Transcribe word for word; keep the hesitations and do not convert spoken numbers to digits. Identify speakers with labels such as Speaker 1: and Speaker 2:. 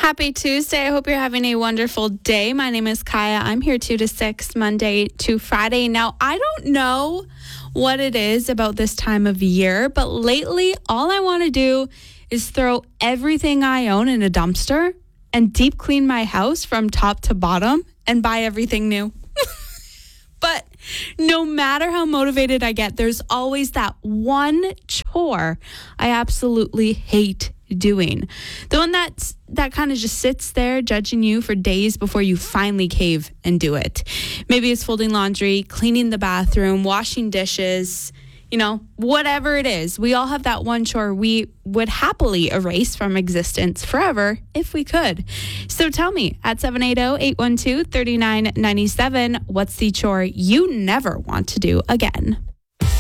Speaker 1: Happy Tuesday. I hope you're having a wonderful day. My name is Kaya. I'm here two to six, Monday to Friday. Now, I don't know what it is about this time of year, but lately, all I want to do is throw everything I own in a dumpster and deep clean my house from top to bottom and buy everything new. But no matter how motivated I get, there's always that one chore I absolutely hate doing. The one that's, that kind of just sits there judging you for days before you finally cave and do it. Maybe it's folding laundry, cleaning the bathroom, washing dishes, you know, whatever it is. We all have that one chore we would happily erase from existence forever if we could. So tell me at seven eight zero, eight one two, three nine nine seven, what's the chore you never want to do again?